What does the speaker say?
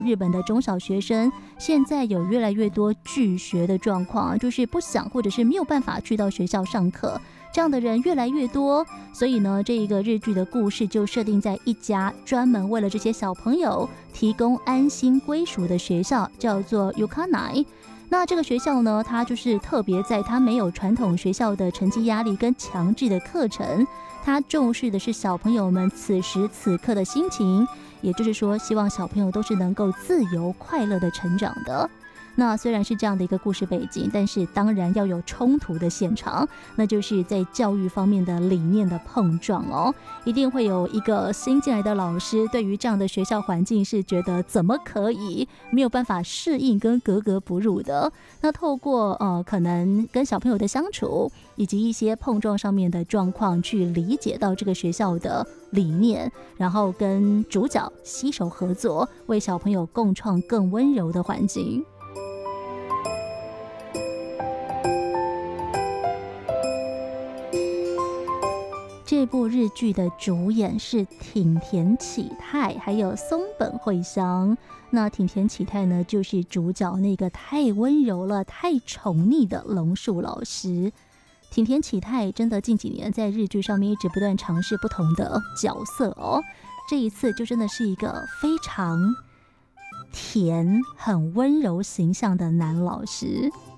日本的中小学生现在有越来越多拒学的状况，就是不想或者是没有办法去到学校上课，这样的人越来越多。所以呢，这一个日剧的故事就设定在一家专门为了这些小朋友提供安心归属的学校，叫做 Yukanai。那这个学校呢，它就是特别在它没有传统学校的成绩压力跟强制的课程，它重视的是小朋友们此时此刻的心情，也就是说希望小朋友都是能够自由快乐的成长的。那虽然是这样的一个故事背景，但是当然要有冲突的现场，那就是在教育方面的理念的碰撞哦。一定会有一个新进来的老师对于这样的学校环境是觉得怎么可以没有办法适应跟格格不入的。那透过可能跟小朋友的相处以及一些碰撞上面的状况，去理解到这个学校的理念，然后跟主角携手合作，为小朋友共创更温柔的环境。这部日剧的主演是町田启太还有松本惠香。那町田启太呢，就是主角那个太温柔了太宠溺的龙树老师。町田启太真的近几年在日剧上面一直不断尝试不同的角色哦，这一次就真的是一个非常甜很温柔形象的男老师。